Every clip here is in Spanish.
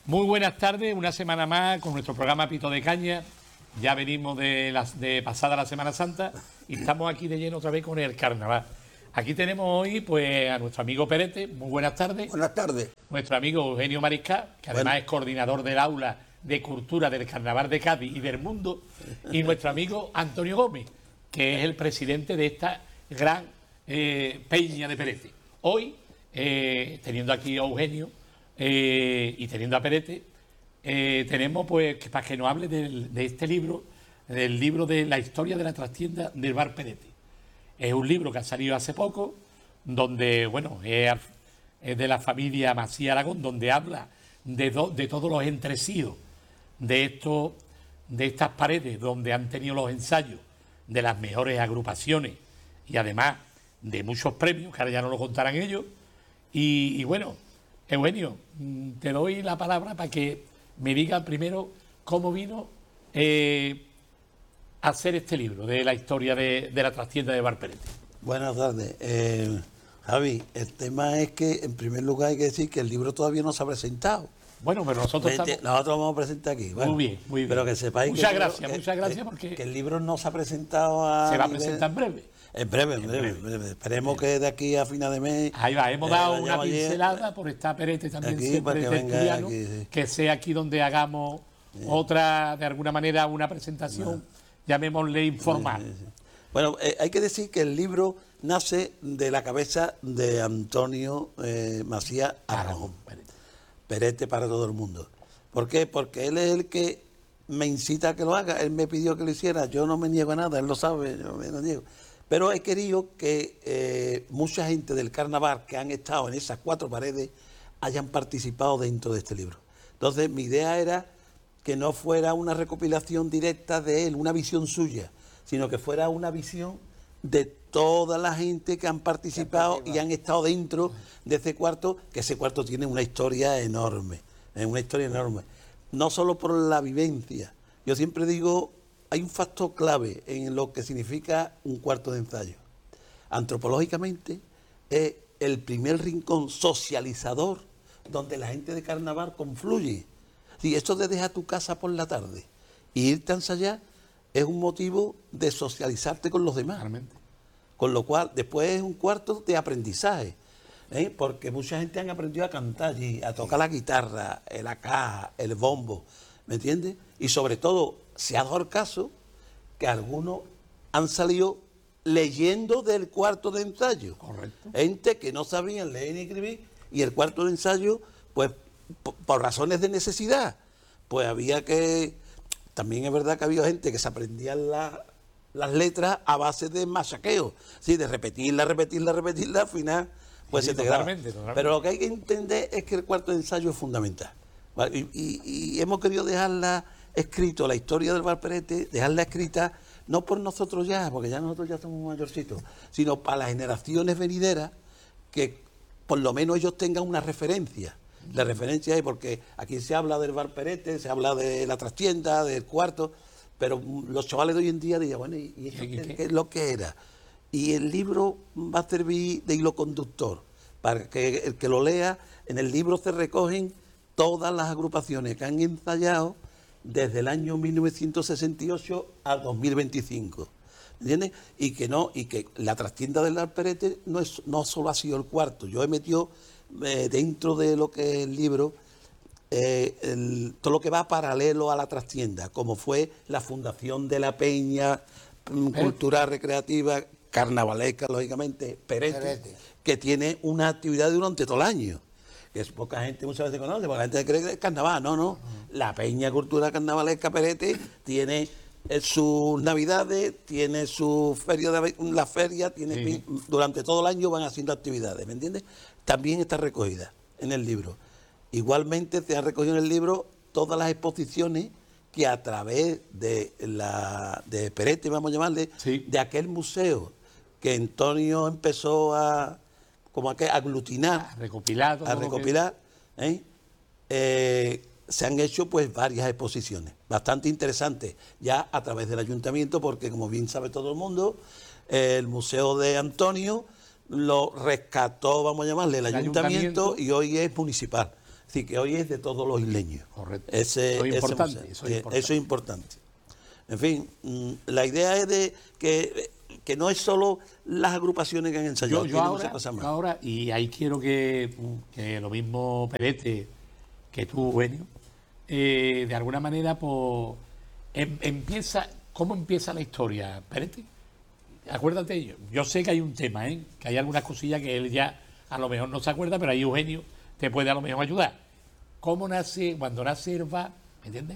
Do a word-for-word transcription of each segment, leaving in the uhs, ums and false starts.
Muy buenas tardes, una semana más con nuestro programa Pito de Caña. Ya venimos de, las, de pasada la Semana Santa y estamos aquí de lleno otra vez con el carnaval. Aquí tenemos hoy pues a nuestro amigo Perete. Muy buenas tardes. Buenas tardes. Nuestro amigo Eugenio Mariscal, que además bueno. es coordinador del aula de cultura del Carnaval de Cádiz y del mundo. Y nuestro amigo Antonio Gómez, que es el presidente de esta gran eh, peña de Perete. Hoy, eh, teniendo aquí a Eugenio eh, y teniendo a Perete, eh, tenemos pues que, para que nos hable del, de este libro, del libro de la historia de la trastienda del bar Perete. Es un libro que ha salido hace poco, donde, bueno, es, es de la familia Macías Aragón, donde habla de, do, de todos los entresíos de, esto, de estas paredes, donde han tenido los ensayos de las mejores agrupaciones y además de muchos premios, que ahora ya no lo contarán ellos. Y, y bueno, Eugenio, te doy la palabra para que me digan primero cómo vino eh, a hacer este libro de la historia de, de la trastienda de Bar Perete. Buenas tardes. Eh, Javi, el tema es que en primer lugar hay que decir que el libro todavía no se ha presentado. Bueno, pero nosotros Vete, estamos... Nosotros vamos a presentar aquí. Bueno, muy bien, muy bien. Pero que sepáis muchas que... gracias, que, muchas gracias que, porque... Que el libro no se ha presentado a... Se va a nivel... presentar en breve. En breve, en en breve, breve. breve. Esperemos bien. Que de aquí a final de mes... Ahí va, hemos eh, dado una pincelada ayer, por estar Perete también aquí, siempre que, tertuliano, aquí, sí. que sea aquí donde hagamos sí. otra, de alguna manera, una presentación, no. llamémosle informal. Sí, sí, sí. Bueno, eh, hay que decir que el libro nace de la cabeza de Antonio eh, Macías Aragón. Perete. Perete para todo el mundo. ¿Por qué? Porque él es el que me incita a que lo haga. Él me pidió que lo hiciera. Yo no me niego a nada, él lo sabe, yo me lo niego. Pero he querido que eh, mucha gente del carnaval que han estado en esas cuatro paredes hayan participado dentro de este libro. Entonces, mi idea era que no fuera una recopilación directa de él, una visión suya, sino que fuera una visión de toda la gente que han participado y han estado dentro de ese cuarto, que ese cuarto tiene una historia enorme, es una historia enorme. No solo por la vivencia, yo siempre digo, hay un factor clave en lo que significa un cuarto de ensayo. Antropológicamente es el primer rincón socializador donde la gente de carnaval confluye. Si esto de dejar tu casa por la tarde y irte a ensayar es un motivo de socializarte con los demás. Realmente. Con lo cual, después es un cuarto de aprendizaje, ¿eh? Porque mucha gente han aprendido a cantar allí, a tocar la guitarra, la caja, el bombo, ¿me entiendes? Y sobre todo, se ha dado el caso que algunos han salido leyendo del cuarto de ensayo. Correcto. Gente que no sabían leer ni escribir, y el cuarto de ensayo, pues, por, por razones de necesidad, pues había que... También es verdad que había gente que se aprendían la, las letras a base de machaqueo, ¿sí? De repetirla, repetirla, repetirla, al final pues sí, se te graba. Pero lo que hay que entender es que el cuarto de ensayo es fundamental, ¿vale? y, y, y hemos querido dejarla escrito, la historia del Bar Perete, dejarla escrita no por nosotros ya, porque ya nosotros ya somos mayorcitos, sino para las generaciones venideras, que por lo menos ellos tengan una referencia. La referencia es porque aquí se habla del Bar Perete, se habla de la trastienda, del cuarto, pero los chavales de hoy en día dirían, bueno, ¿y, y esto qué, qué es lo que era? Y el libro va a servir de hilo conductor, para que el que lo lea, en el libro se recogen todas las agrupaciones que han ensayado desde el año mil novecientos sesenta y ocho al dos mil veinticinco. ¿Entiendes? Y que no, y que la trastienda del Bar Perete no, es, no solo ha sido el cuarto, yo he metido Eh, dentro de lo que es el libro, eh, el, todo lo que va paralelo a la trastienda, como fue la fundación de la peña mm, cultural, recreativa, carnavalesca, lógicamente, Perete, Perete, que tiene una actividad durante todo el año, que es poca gente muchas veces conoce, porque la gente cree que es carnaval, no, no, uh-huh. La peña cultural carnavalesca Perete tiene eh, sus navidades, tiene su feria, de la feria, tiene sí. Durante todo el año van haciendo actividades, ¿me entiendes? También está recogida en el libro. Igualmente se han recogido en el libro todas las exposiciones que a través de la de Perete, vamos a llamarle, sí. De aquel museo que Antonio empezó a como a, que, a aglutinar, a recopilar, a recopilar que... ¿eh? Eh, se han hecho pues varias exposiciones, bastante interesantes, ya a través del ayuntamiento, porque como bien sabe todo el mundo, eh, el Museo de Antonio lo rescató, vamos a llamarle, el, el ayuntamiento, ayuntamiento y hoy es municipal. decir, que hoy es de todos los isleños. Correcto. Ese, Eso es ese importante, museo. eso es Eh, importante. Eso es importante. En fin, mm, la idea es de que, que no es solo las agrupaciones que han ensayado, Yo, yo tiene ahora, muchas cosas yo más. ahora, y ahí quiero que, que lo mismo Perete que tú, Eugenio, eh, de alguna manera, pues, em- empieza, ¿cómo empieza la historia, Perete? Acuérdate, yo, yo sé que hay un tema, ¿eh? Que hay algunas cosillas que él ya a lo mejor no se acuerda, pero ahí Eugenio te puede a lo mejor ayudar. ¿Cómo nace, cuando nace Herba, ¿me entiendes?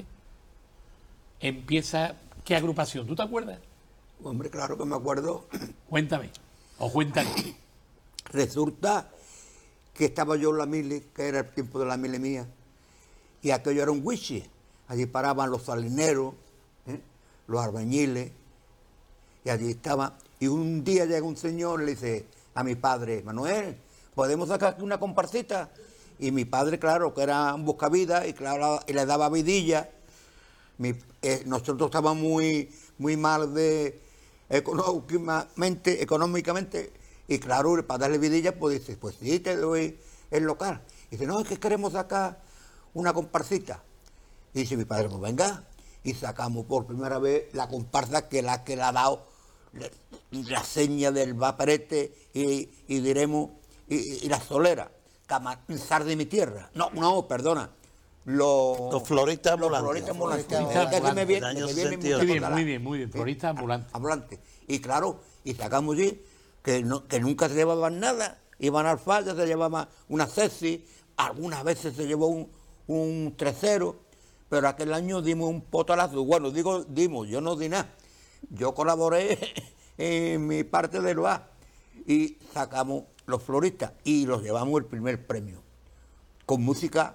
Empieza, ¿qué agrupación? ¿Tú te acuerdas? Hombre, claro que me acuerdo. Cuéntame, o cuéntame. Resulta que estaba yo en la mili, que era el tiempo de la mili mía, y aquello era un wichi. Allí paraban los salineros, ¿eh? los albañiles, y allí estaba. Y un día llega un señor y le dice a mi padre, Manuel, ¿podemos sacar aquí una comparsita? Y mi padre, claro, que era un buscavidas, y claro, y le daba vidilla. Mi- eh, nosotros estábamos muy, muy mal de económicamente, económicamente, y claro, para darle vidilla, pues dice, pues sí, te doy el local. Y dice, no, es que queremos sacar una comparsita. Y dice mi padre, pues venga, y sacamos por primera vez la comparsa que la que le ha dado la, la seña del vaporete y, y diremos, y, y la solera, Camanzar de mi tierra. No, no, perdona. Los, Los floristas los ambulantes. floristas ambulantes. Floristas Es que se me ambulantes. viene- Del se año me viene sesenta y ocho. mucha Muy bien, cosa muy la- bien, muy bien. Florista ambulante. ambulante. Y claro, y sacamos allí que, no, que nunca se llevaban nada. Iban al falla, se llevaban una ceci, algunas veces se llevó un, un trecero, pero aquel año dimos un potalazo. Bueno, digo dimos, yo no di nada. Yo colaboré en mi parte del B A y sacamos los floristas y los llevamos el primer premio. Con música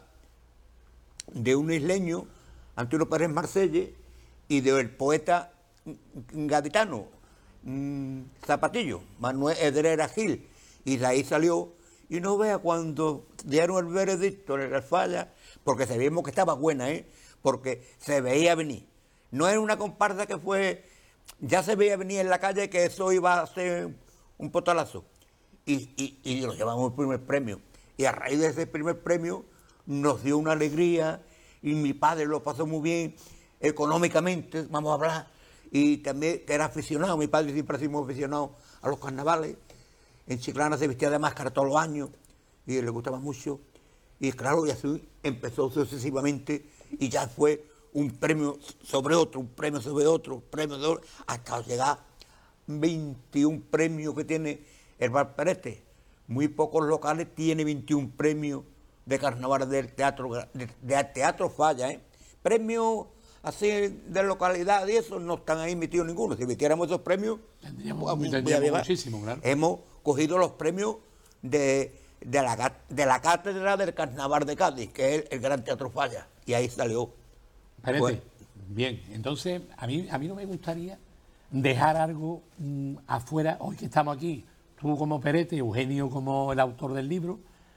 de un isleño, Antonio Pérez Marselle, y del poeta gaditano, mmm, Zapatillo, Manuel Edrera Gil, y de ahí salió, y no vea cuando dieron el veredicto en el falla, porque sabíamos que estaba buena, ¿eh? Porque se veía venir. No era una comparsa que fue, ya se veía venir en la calle que eso iba a ser un potalazo. Y, y, y lo llevamos el primer premio. Y a raíz de ese primer premio nos dio una alegría y mi padre lo pasó muy bien económicamente, vamos a hablar, y también que era aficionado, mi padre siempre ha sido aficionado a los carnavales. En Chiclana se vestía de máscara todos los años y le gustaba mucho. Y claro, y así empezó sucesivamente y ya fue un premio sobre otro, un premio sobre otro, un premio sobre otro, hasta llegar veintiún premios que tiene el Valperete. Muy pocos locales tienen veintiún premios de carnaval del teatro, de, de teatro falla, ¿eh? Premios así de localidad y eso no están ahí metidos ninguno. Si metiéramos esos premios, Tendríamos, pues, tendríamos voy a llevar. muchísimo, claro. Hemos cogido los premios de, de, la, ga- de la cátedra del Carnaval de Cádiz, que es el, el Gran Teatro Falla, y ahí salió. Espérate. Pues- Bien, entonces a mí, a mí no me gustaría dejar algo mm, afuera, hoy que estamos aquí, tú como Perete, Eugenio como el autor del libro,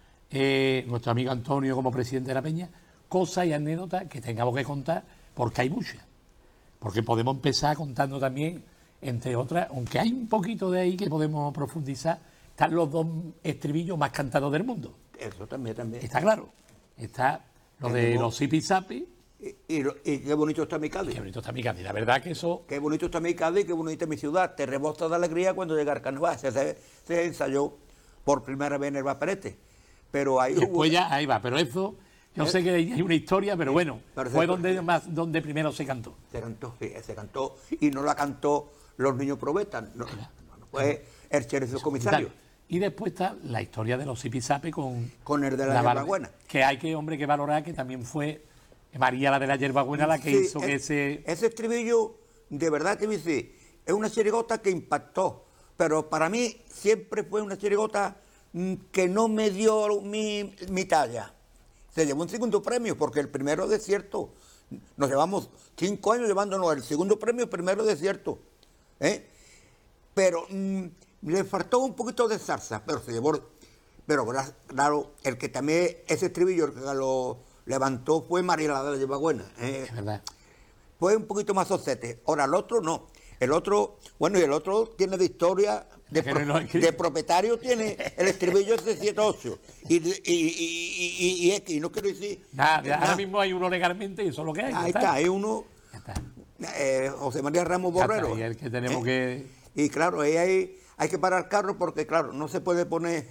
eh, nuestro amigo Antonio como presidente de la Peña, cosas y anécdotas que tengamos que contar, porque hay muchas. Porque podemos empezar contando también, entre otras, aunque hay un poquito de ahí que podemos profundizar, están los dos estribillos más cantados del mundo. Eso también, también. Está claro. Está lo de Tenemos- los zipizapi, Y, y, lo- y qué bonito está mi Cádiz. qué bonito está mi Cádiz. La verdad que eso... Qué bonito está mi Cádiz, qué bonita mi ciudad. Te rebota de alegría cuando llega el carnaval. Se, se, se ensayó por primera vez en el Vaporete. Pero ahí hubo- Después ya, ahí va, pero eso, yo sé que hay una historia, pero bueno, Pero fue se- donde más, donde primero se cantó. Se cantó, sí, se cantó. Y no la cantó los niños probetas. No, no, no, fue el sheriff comisario. Y después está la historia de los zipizape con, Con el de la bar- hierbabuena. que hay que, hombre, que valorar que también fue María la de la hierbabuena la que Sí, hizo que es- ese... Ese estribillo, de verdad que me dice, es una chirigota que impactó. Pero para mí siempre fue una chirigota mm, que no me dio mi, mi talla. Se llevó un segundo premio, porque el primero desierto, nos llevamos cinco años llevándonos el segundo premio, el primero desierto. ¿eh? Pero mm, le faltó un poquito de salsa, pero se llevó. Pero gra- claro, el que también, ese estribillo el que lo levantó fue María la de la Hierbabuena. ¿eh? Es verdad. Fue un poquito más socete. Ahora, el otro no. El otro, bueno, y el otro tiene de historia, de, Que pro- no lo escribe. de propietario tiene el estribillo de siete ocho. Y, y, y, y, y, y es que y no quiero decir. Nada, que ahora nada. mismo hay uno legalmente y eso es lo que hay. ya Ahí está, hay uno, Ya está. eh, José María Ramos Ya está, Borrero. y el que tenemos Eh, que... Y claro, ahí hay, hay que parar el carro porque, claro, no se puede poner.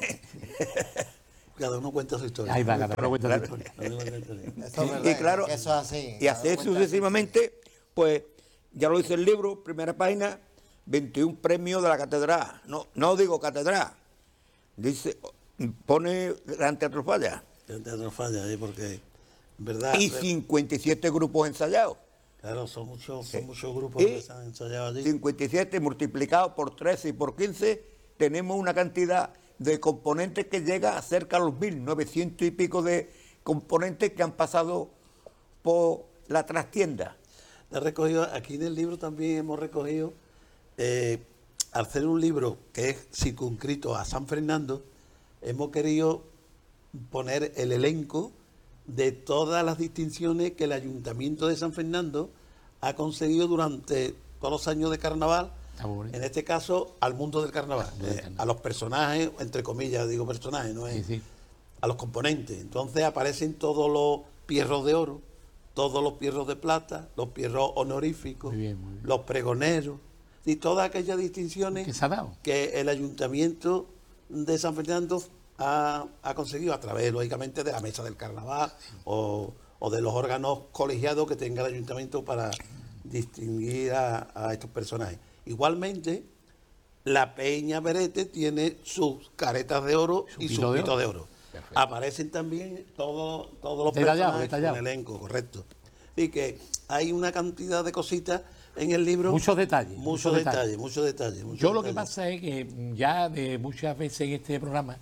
Cada uno cuenta su historia. Ahí va, cada uno cuenta su historia. Cada uno cuenta su historia. Eso es Y verdad, claro, que eso es así. y así sucesivamente, pues ya lo dice el libro, primera página, veintiún premios de la catedral. No, no digo catedral, dice, pone Gran Teatro Falla. El teatro falla ahí porque, en verdad, Y cincuenta y siete grupos ensayados. claro, son muchos, son muchos grupos Y que se han ensayado allí. cincuenta y siete multiplicado por trece y por quince, tenemos una cantidad de componentes que llega a cerca a los mil novecientos y pico de componentes que han pasado por la trastienda. He recogido, aquí en el libro también hemos recogido, eh, al hacer un libro que es circunscrito a San Fernando, hemos querido poner el elenco de todas las distinciones que el Ayuntamiento de San Fernando ha conseguido durante todos los años de carnaval, Está muy bonito. en este caso al mundo del carnaval, mundo del eh, carnaval. a los personajes, entre comillas digo personajes, no es, Sí, sí. a los componentes. Entonces aparecen todos los pierros de oro, todos los pierros de plata, los pierros honoríficos, Muy bien, muy bien. los pregoneros, y todas aquellas distinciones ¿Qué se ha dado? que el Ayuntamiento de San Fernando ha, ha conseguido a través, lógicamente, de la mesa del carnaval o, o de los órganos colegiados que tenga el Ayuntamiento para distinguir a, a estos personajes. Igualmente, la Peña Berete tiene sus caretas de oro Su y pito sus de pitos oro. de oro. Perfecto. Aparecen también todos, todos los Detallado, personajes detallado. con elenco, correcto. Y que hay una cantidad de cositas en el libro. Muchos detalles. Muchos detalles, muchos detalles. muchos Yo lo que detalles. pasa es que mm, ya de muchas veces en este programa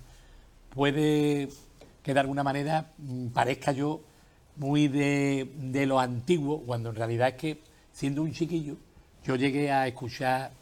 puede que de alguna manera mm, parezca yo muy de, de lo antiguo, cuando en realidad es que siendo un chiquillo yo llegué a escuchar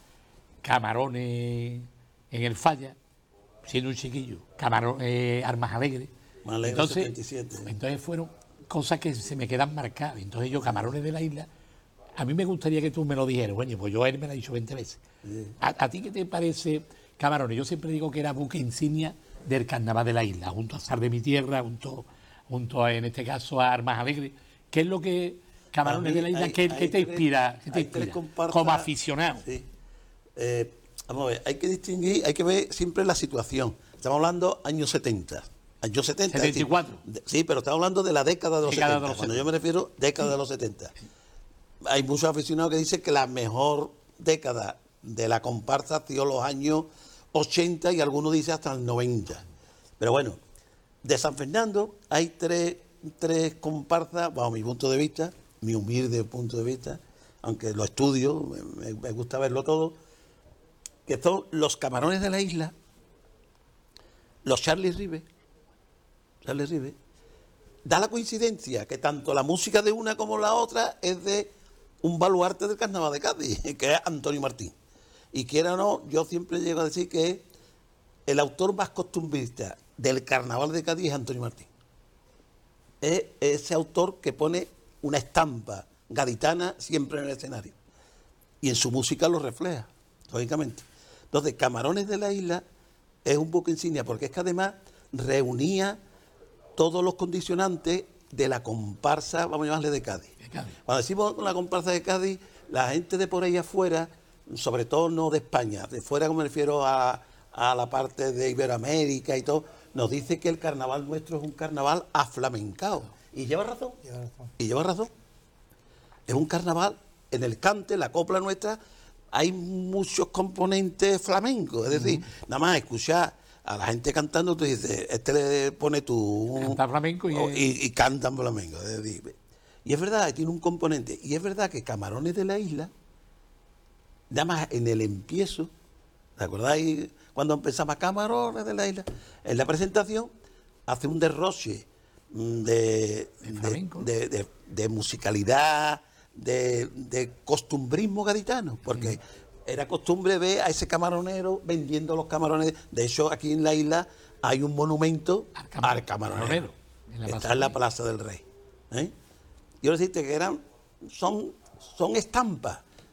Camarones en el Falla, siendo un chiquillo, Camarones, Armas Alegres. Más Alegre Entonces, setenta y siete. entonces fueron cosas que se me quedan marcadas. Entonces yo, Camarones de la Isla, a mí me gustaría que tú me lo dijeras. Bueno, pues yo a él me lo ha dicho veinte veces. ¿A, a ti qué te parece Camarones? Yo siempre digo que era buque insignia del carnaval de la isla, junto a Sar de mi Tierra, junto, junto a, en este caso a Armas Alegres. ¿Qué es lo que Camarones A mí de la Isla, hay- qué, hay qué te tres- inspira? ¿Qué te hay tres inspira? comparsas- Como aficionado. Sí. Eh, vamos a ver, hay que distinguir, hay que ver siempre la situación. Estamos hablando años setenta. Años setenta. es decir, setenta y cuatro. de- sí, pero estamos hablando de la década de los Década de setenta. los Cuando setenta. yo me refiero, década de los setenta. Hay muchos aficionados que dicen que la mejor década de la comparsa ha sido los años ochenta y algunos dicen hasta el noventa. Pero bueno, de San Fernando hay tres, tres comparsas, bajo mi punto de vista, mi humilde punto de vista, aunque lo estudio, me, me gusta verlo todo, que son los Camarones de la Isla, los Charlie Ribe, Charlie Ribe. Da la coincidencia que tanto la música de una como la otra es de un baluarte del carnaval de Cádiz, que es Antonio Martín. Y quiera o no, yo siempre llego a decir que el autor más costumbrista del carnaval de Cádiz es Antonio Martín. Es ese autor que pone una estampa gaditana siempre en el escenario. Y en su música lo refleja, lógicamente. Entonces, Camarones de la Isla es un buque insignia, porque es que además reunía todos los condicionantes de la comparsa, vamos a llamarle, de Cádiz. De Cádiz. Cuando decimos la comparsa de Cádiz, la gente de por ahí afuera, sobre todo no de España, de fuera, como me refiero a, a la parte de Iberoamérica y todo, nos dice que el carnaval nuestro es un carnaval aflamencado. Y lleva razón. Lleva razón. Y lleva razón. Es un carnaval, en el cante, la copla nuestra, hay muchos componentes flamencos. Es decir, nada más escuchar a la gente cantando, tú dices, este le pone tu... Canta flamenco y o- es- y, y cantan flamenco. Es decir, y es verdad, tiene un componente. Y es verdad que Camarones de la Isla, nada más en el empiezo, ¿te acordáis cuando empezaba Camarones de la Isla? En la presentación hace un derroche mm, de, De de, flamenco. de- de- de musicalidad, de, de costumbrismo gaditano, porque era costumbre ver a ese camaronero vendiendo los camarones. De hecho, aquí en la isla hay un monumento Al al, cama- camaronero. camaronero, en la Está Plaza en la del Rey. Plaza del Rey. ¿eh? Yo decirte que eran, son, son estampas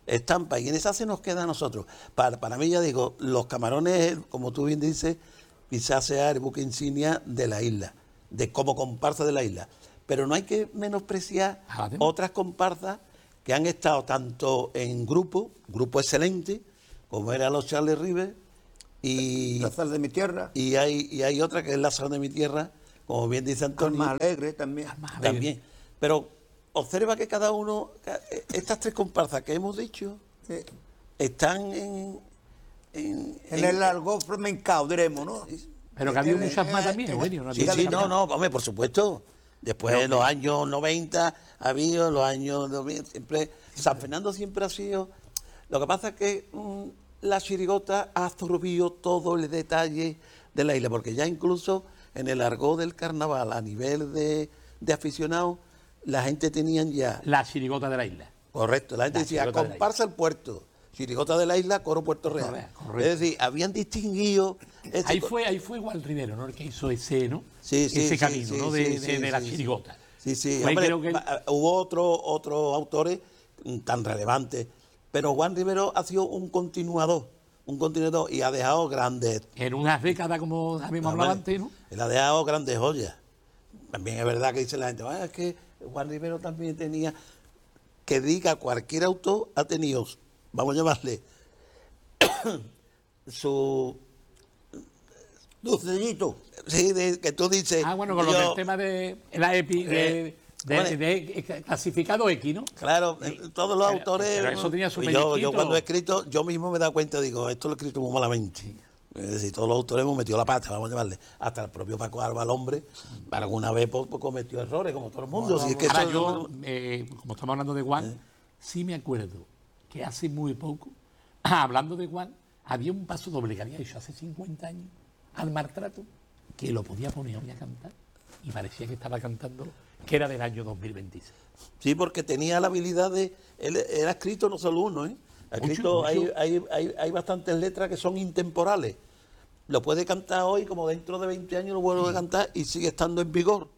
estampa, y en esa se nos queda a nosotros. Para, para mí, ya digo, los Camarones, como tú bien dices, quizás sea el buque insignia de la isla, de como comparsa de la isla. Pero no hay que menospreciar Ah, otras comparsas que han estado tanto en grupo, grupo excelente, como eran los Charles River, y, La sal de mi tierra, y, hay, y hay otra que es la sal de mi tierra, como bien dice Antonio. más alegre también. Más También. Pero observa que cada uno, estas tres comparsas que hemos dicho, Sí. están en... En, En el largo flamencao, diremos, ¿no? Pero que ha habido muchas más también, Eugenio. No Sí, había sí, muchas no, más. no, hombre, por supuesto. Después en los años noventa ha habido, los años dos mil, siempre... San Fernando siempre ha sido... Lo que pasa es que mm, la chirigota ha absorbido todo el detalle de la isla, porque ya incluso en el argot del carnaval, a nivel de, de aficionados, la gente tenían ya... La chirigota de la isla. Correcto, la gente La decía, chirigota de la comparsa el puerto, chirigota de la isla, coro Puerto Real. Real, correcto. Es decir, habían distinguido... este Ahí co- fue, ahí fue Juan Rivero, ¿no? El que hizo ese, ¿no? Sí, sí, ese sí, camino, sí, ¿no? De, sí, de- sí, de la sí, chirigota. Sí, sí, Fue, hombre, creo que- va- hubo otros otros autores mm, tan relevantes, pero Juan Rivero ha sido un continuador, un continuador y ha dejado grandes, en unas décadas, como habíamos hablado antes, ¿no? él ha dejado grandes joyas. También es verdad que dice la gente, "Ah, es que Juan Rivero también tenía", que diga cualquier autor ha tenido, vamos a llamarle, su, Dulcellito. sí, de, que tú dices, Ah, bueno, con lo yo- del tema de la EPI, de, Eh, de- bueno. de- de clasificado X, ¿no? Claro, eh, todos los Pero- autores. pero eso tenía su yo, yo pellizquito. cuando he escrito, yo mismo me he dado cuenta, digo, esto lo he escrito muy malamente. Es decir, todos los autores hemos metido la pata, vamos a llamarle. Hasta el propio Paco Alba, el hombre, para alguna vez pues, pues, cometió errores, como todo el mundo. Si es que Ahora eso- yo, eh, como estamos hablando de Juan, Eh. sí me acuerdo que hace muy poco, hablando de Juan, había un paso doble que había hecho hace cincuenta años al maltrato, que lo podía poner hoy a cantar, y parecía que estaba cantando, que era del año dos mil veintiséis. Sí, porque tenía la habilidad de. Él era escrito no solo uno, ¿eh? Ha Mucho, escrito, mucho. Hay, hay, hay, hay bastantes letras que son intemporales. Lo puede cantar hoy, como dentro de veinte años lo vuelve a cantar y sigue estando en vigor.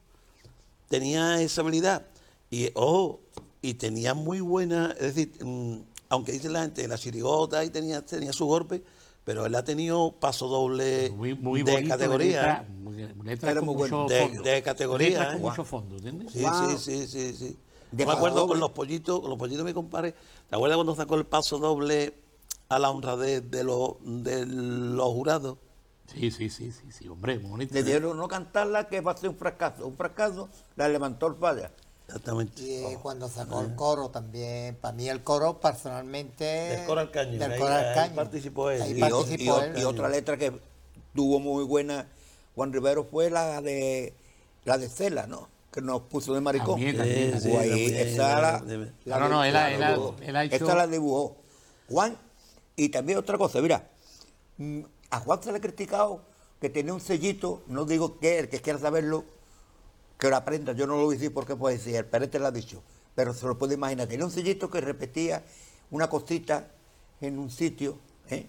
Tenía esa habilidad. Y, ojo, y tenía muy buena. Es decir, mm, aunque dice la gente, la chirigota y tenía, tenía su golpe, pero él ha tenido paso doble Muy, muy de bonito, categoría. de letras, muy- letras Era con muy bueno. mucho De- fondo. de categoría, Letras con ¿eh? mucho fondo, ¿entiendes? Sí, Wow. sí, sí, sí, sí. De Yo me acuerdo paso con doble. los pollitos, con los pollitos me compadre. ¿Te acuerdas cuando sacó el paso doble a la honradez de los de los jurados? Sí, sí, sí, sí, sí, hombre, muy bonito. Le dieron no cantarla, que va a ser un fracaso. Un fracaso, la levantó el falla. Exactamente. Y cuando sacó el coro también, para mí el coro personalmente... Del coro al caño, Del ahí- coro al ahí caño. participó él. Ahí Y, o- y participó o- él. y otra letra que tuvo muy buena Juan Rivero fue la de la de Cela, ¿no? Que nos puso de maricón. También, también, Sí, Jugó sí, ahí, también, esa la, también. la No, no, no, él ha- él ha- dibujó. él ha hecho- Esta la dibujó Juan. Y también otra cosa, mira, mm, a Juan se le ha criticado que tenía un sellito, no digo que el que quiera saberlo, que lo aprenda, yo no lo voy a decir porque puede decir, el Perete lo ha dicho, pero se lo puede imaginar. Tenía un sellito que repetía una cosita en un sitio, ¿eh?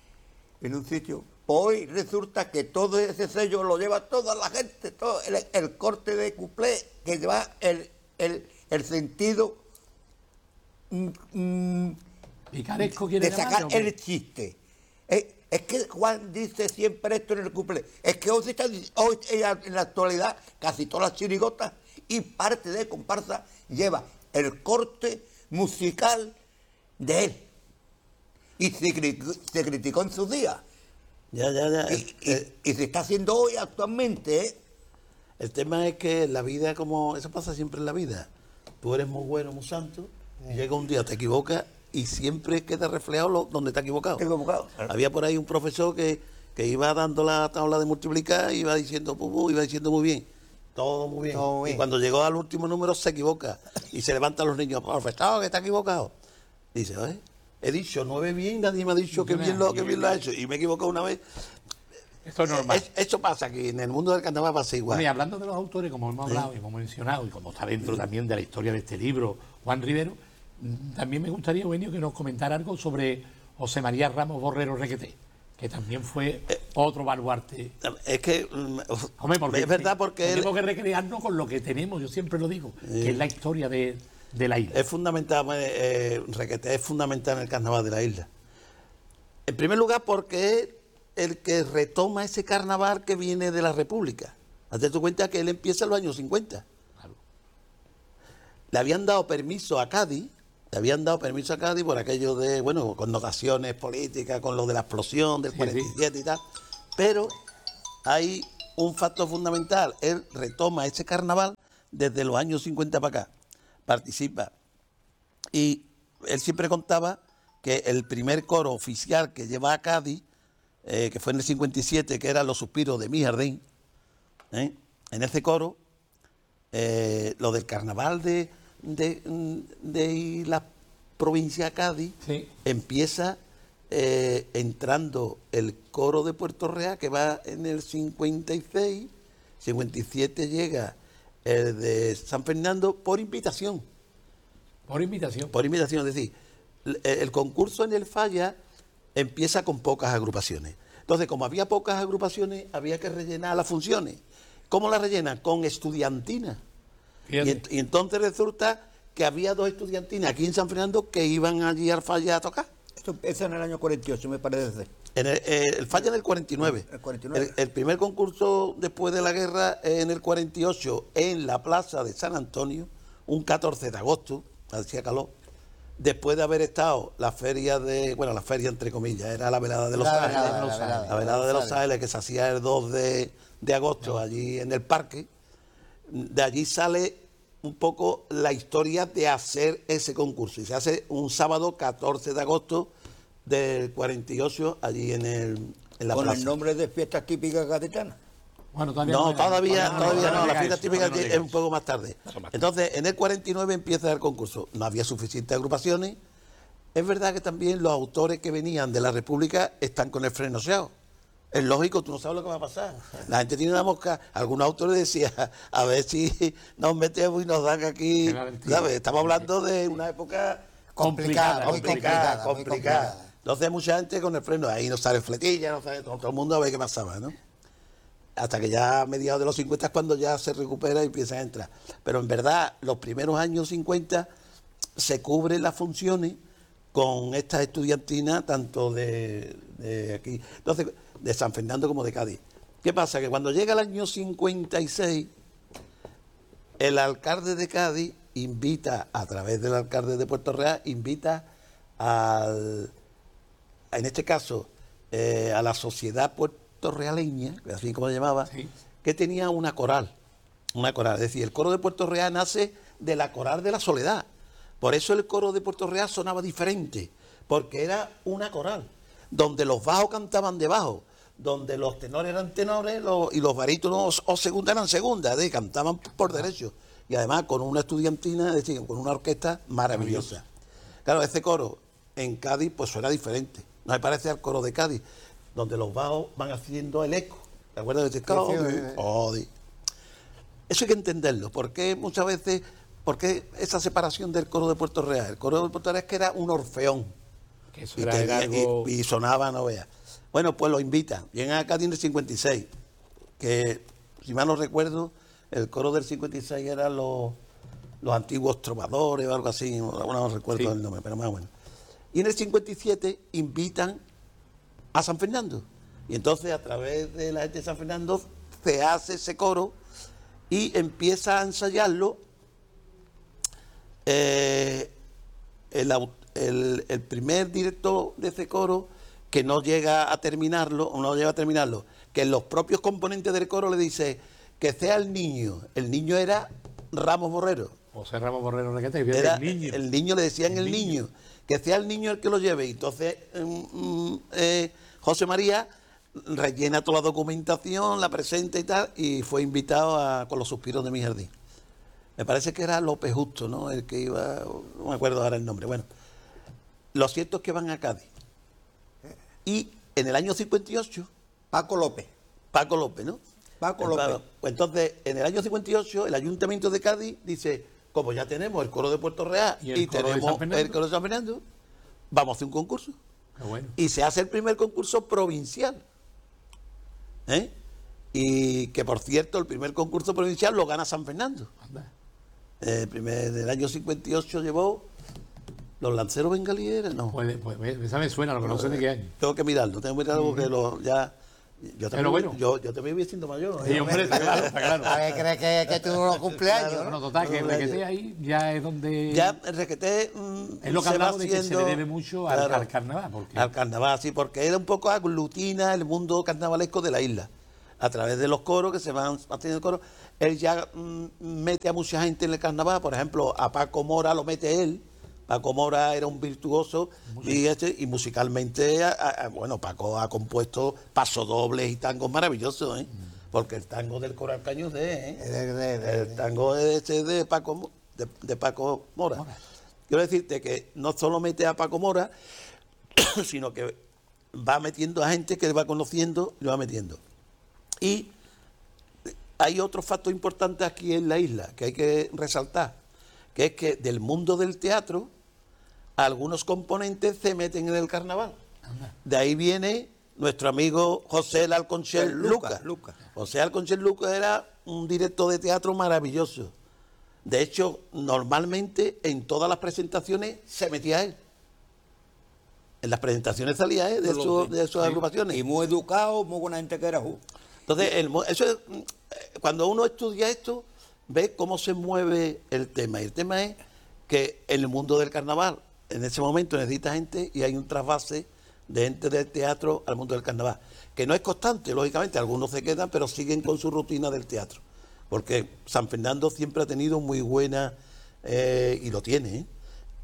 En un sitio. Hoy resulta que todo ese sello lo lleva toda la gente, todo el, el corte de cuplé, que lleva el, el, el sentido mm, mm, Picaresco quiere de llamarlo, sacar hombre. el chiste. Es, es que Juan dice siempre esto en el cuplé. Es que hoy, se está, hoy en la- en la actualidad casi todas las chirigotas y parte de comparsa lleva el corte musical de él. Y se, cri- se criticó en sus días. Ya, ya, ya. Y, El, y- el- y se está haciendo hoy actualmente. ¿eh? el tema es que la vida, como eso pasa siempre en la vida. Tú eres muy bueno, muy santo, y llega un día, te equivocas y siempre queda reflejado lo- donde te has equivocado. Estoy equivocado. Había por ahí un profesor que, que iba dando la tabla de multiplicar y iba diciendo, pu, pu, iba diciendo muy bien. Todo muy bien. Todo Y bien. cuando llegó al último número se equivoca. Y se levantan los niños, profesor, que está equivocado. Dice, oye, he dicho nueve bien, nadie me ha dicho que bien lo, que bien lo ha hecho. Y me he equivocado una vez. Esto es normal. Es- eso pasa aquí, en el mundo del carnaval pasa igual. Bueno, y hablando de los autores, como hemos hablado y como hemos mencionado, y como está dentro también de la historia de este libro, Juan Rivero, mm, también me gustaría, Eugenio, que nos comentara algo sobre José María Ramos Borrero Requeté, que también fue otro baluarte. Es que mm, Hombre, porque es verdad porque él, tenemos que recrearnos con lo que tenemos, yo siempre lo digo, que es la historia de, de la isla. Es fundamental, eh, Requeté es fundamental en el carnaval de la isla. En primer lugar porque es el que retoma ese carnaval que viene de la República. Hazte tu cuenta que él empieza en los años cincuenta. Claro. Le habían dado permiso a Cádiz, le habían dado permiso a Cádiz por aquello de, bueno, connotaciones políticas, con lo de la explosión del Sí, cuarenta y siete sí. y tal, pero hay un factor fundamental, él retoma ese carnaval desde los años cincuenta para acá, participa, y él siempre contaba que el primer coro oficial que lleva a Cádiz, eh, que fue en el cincuenta y siete, que era Los Suspiros de mi Jardín, ¿eh? En ese coro, eh, lo del carnaval de, de, de la provincia de Cádiz, Sí. empieza eh, entrando el coro de Puerto Real, que va en el cincuenta y seis, cincuenta y siete llega el de San Fernando por invitación. Por invitación. Por invitación, es decir, el, el concurso en el Falla empieza con pocas agrupaciones. Entonces, como había pocas agrupaciones, había que rellenar las funciones. ¿Cómo las rellenan? Con estudiantina. Y, Fíjate. ent- y entonces resulta que había dos estudiantinas aquí en San Fernando que iban allí al Falla a tocar. Esto empieza en el año cuarenta y ocho, me parece. En el, eh, el Falla en el cuarenta y nueve. El cuarenta y nueve. El, el primer concurso después de la guerra eh, en el cuarenta y ocho en la plaza de San Antonio, un catorce de agosto, hacía calor, después de haber estado la feria de, bueno, la feria entre comillas, era la velada de los La Ángeles, velada, la velada, la velada de los Ángeles. Ángeles que se hacía el dos de, de agosto allí en el parque. De allí sale un poco la historia de hacer ese concurso y se hace un sábado catorce de agosto del cuarenta y ocho allí en, el, en la Con plaza. el nombre de fiestas típicas gaditanas. Bueno, todavía No, llega, todavía, todavía no, la llega fiesta eso, típica todavía no es llega un eso. poco más tarde. Eso más tarde. Entonces, en el cuarenta y nueve empieza el concurso. No había suficientes agrupaciones. Es verdad que también los autores que venían de la República están con el freno seado. Es lógico, tú no sabes lo que va a pasar. La gente tiene una mosca. Algunos autores decían, a ver si nos metemos y nos dan aquí. Qué mentira. ¿Sabes? Estamos hablando de una época Complicada, muy complicada, complicada, muy complicada. complicada. Entonces mucha gente con el freno, ahí no sale fletilla, no sale todo, todo el mundo a ver qué pasaba, ¿no? Hasta que ya a mediados de los cincuenta es cuando ya se recupera y empieza a entrar. Pero en verdad, los primeros años cincuenta se cubren las funciones con estas estudiantinas, tanto de, de aquí, entonces, de San Fernando como de Cádiz. ¿Qué pasa? Que cuando llega el año cincuenta y seis, el alcalde de Cádiz invita, a través del alcalde de Puerto Real, invita al, en este caso, eh, a la sociedad puertorrealeña, así como se llamaba, Sí. que tenía una coral, una coral. Es decir, el coro de Puerto Real nace de la coral de la Soledad. Por eso el coro de Puerto Real sonaba diferente, porque era una coral, donde los bajos cantaban de bajo, donde los tenores eran tenores los- y los barítonos o segunda eran segunda, de, cantaban por derecho. Y además con una estudiantina, es decir, con una orquesta maravillosa. Claro, ese coro en Cádiz pues suena diferente. No me parece al coro de Cádiz, donde los bajos van haciendo el eco. ¿Te acuerdas de ese sí, sí, sí. Cádiz? Eso hay que entenderlo, porque muchas veces, porque esa separación del coro de Puerto Real, el coro de Puerto Real es que era un orfeón Que eso y, era, tenía- era algo... y- y sonaba, no veas. Bueno, pues lo invitan, llegan a Cádiz en el cincuenta y seis, que si mal no recuerdo, el coro del cincuenta y seis eran los, los antiguos trovadores o algo así, no, no recuerdo Sí. el nombre, pero más bueno. Y en el cincuenta y siete invitan a San Fernando. Y entonces a través de la gente de San Fernando se hace ese coro y empieza a ensayarlo eh, el, au- el- el primer director de ese coro, que no llega a terminarlo, o no llega a terminarlo, que los propios componentes del coro le dice que sea el niño. El niño era Ramos Borrero. José Ramos Borrero Requete, que fíjate, Era el niño. el niño, le decían el, El niño. niño. que sea el niño el que lo lleve. Y entonces mm, mm, eh, José María rellena toda la documentación, la presenta y tal, y fue invitado a, con Los Suspiros de mi Jardín. Me parece que era López Justo, ¿no? El que iba, no me acuerdo ahora el nombre. Bueno, lo cierto es que van a Cádiz. Y en el año cincuenta y ocho, Paco López. Paco López, ¿no? Paco El López. Pues entonces, en el año cincuenta y ocho, el Ayuntamiento de Cádiz dice, como ya tenemos el coro de Puerto Real ¿Y y, el coro de tenemos San Fernando? el coro de San Fernando, vamos a hacer un concurso. Qué bueno. Y se hace el primer concurso provincial. ¿Eh? Y que, por cierto, el primer concurso provincial lo gana San Fernando. Anda. Eh, primer, del año cincuenta y ocho llevó Los Lanceros Bengalíes, no. Pues, pues esa me suena, lo que no sé de qué año. Tengo que mirarlo, tengo que mirarlo porque lo, ya... Yo también, Pero bueno. yo, yo también voy siendo mayor. Sí, ¿eh? hombre, está claro, está claro. A ver, crees que, que tú no cumpleaños, ¿no? Bueno, total, que el requete ahí ya es donde... Ya el requete mm, es lo que se va hablamos de que se haciendo- le debe mucho al, claro, al carnaval. Porque al carnaval, sí, porque era un poco aglutina el mundo carnavalesco de la isla. A través de los coros que se van haciendo coros, él ya mm, mete a mucha gente en el carnaval. Por ejemplo, a Paco Mora lo mete él. Paco Mora era un virtuoso y, este, y musicalmente, a, a, bueno, Paco ha compuesto pasodobles y tangos maravillosos, ¿eh? Porque el tango del Coral Caño es de, ¿eh? De- de- de- El tango es de, de Paco Mo- de, de Paco Mora. Mora. Quiero decirte que no solo mete a Paco Mora, sino que va metiendo a gente que va conociendo y lo va metiendo. Y hay otro factor importante aquí en la isla que hay que resaltar, que es que del mundo del teatro algunos componentes se meten en el carnaval. De ahí viene nuestro amigo José el Alconchel El Lucas. Lucas, Lucas. José Alconchel Lucas era un director de teatro maravilloso. De hecho, normalmente en todas las presentaciones se metía él. En las presentaciones salía él de, Yo lo su- sé. de sus Sí. agrupaciones. Y muy educado, muy buena gente que era. ju. Entonces, el mo- eso es, mm, eh, cuando uno estudia esto, ve cómo se mueve el tema. Y el tema es que en el mundo del carnaval, en ese momento necesita gente y hay un trasvase de gente del teatro al mundo del carnaval. Que no es constante, lógicamente, algunos se quedan, pero siguen con su rutina del teatro. Porque San Fernando siempre ha tenido muy buena, eh, y lo tiene, ¿eh?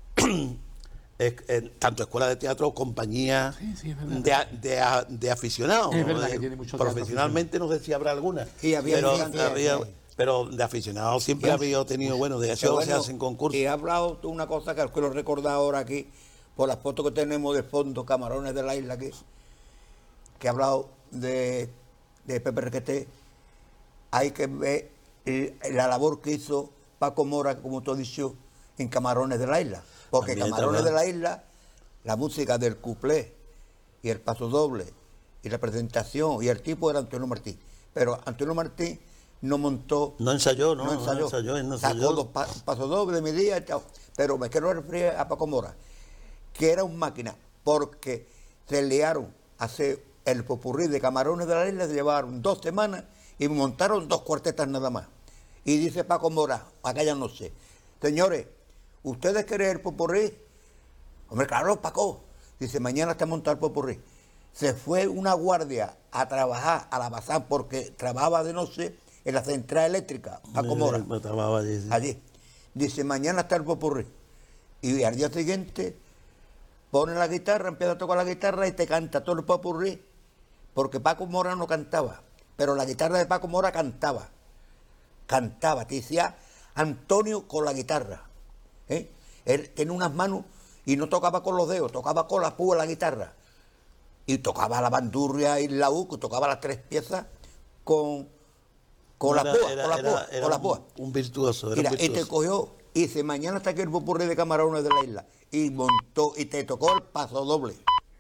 Es- eh, tanto escuela de teatro, compañía Sí, sí, es verdad. de, a- de a- de aficionados. Es ¿no? verdad que Eh, tiene mucho teatro profesionalmente no sé si habrá alguna. Sí, había pero, bastante, había- sí. pero de aficionados siempre Ya. había tenido, bueno, de Pero eso se bueno, hacen concursos. Y he hablado de una cosa que quiero recordar ahora aquí, por las fotos que tenemos de fondo, Camarones de la Isla aquí, que he hablado de, de Pepe Requeté. Hay que ver eh, la labor que hizo Paco Mora, como tú has dicho, en Camarones de la Isla. Porque También Camarones de trabaja. la Isla, la música del cuplé y el paso doble y la presentación y el tipo era Antonio Martín. Pero Antonio Martín no montó No ensayó, no, no no ensayó. ensayó, él no Sacó ensayó. dos pa- pasos dobles de mi día y chao. Pero me quiero referir a Paco Mora, que era un máquina, porque se liaron a hacer el popurrí de Camarones de la Isla, se llevaron dos semanas y montaron dos cuartetas nada más. Y dice Paco Mora, aquella noche, señores, ¿ustedes quieren el popurrí? Hombre, claro, Paco. Dice, mañana está montado el popurrí. Se fue una guardia a trabajar a la Bazán porque trabajaba de noche en la central eléctrica, Paco Mora, Me- me trabajaba allí, sí. allí. Dice, mañana está el popurrí. Y al día siguiente pone la guitarra, empieza a tocar la guitarra y te canta todo el popurrí, porque Paco Mora no cantaba, pero la guitarra de Paco Mora cantaba. Cantaba, te decía Antonio con la guitarra. ¿eh? Él tenía unas manos y no tocaba con los dedos, tocaba con la púa la guitarra. Y tocaba la bandurria y la laúd, tocaba las tres piezas con, con la Era- púa, era- con la era- púa, era con la un- púa. Un virtuoso, era Mira, un y te virtuoso. cogió y dice, mañana está aquí el popurrí de Camarones de la Isla. Y montó, y te tocó el paso doble.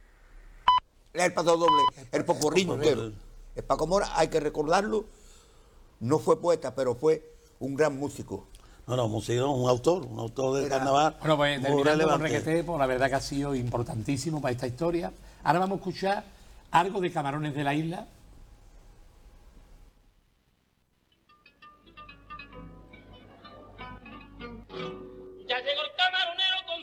El paso doble, el popurrí entero. El Paco Mora, hay que recordarlo, no fue poeta, pero fue un gran músico. No, no, músico, un autor, un autor del Era- carnaval. Bueno, pues muy terminando con relevante. Requeté, pues la verdad que ha sido importantísimo para esta historia. Ahora vamos a escuchar algo de Camarones de la Isla,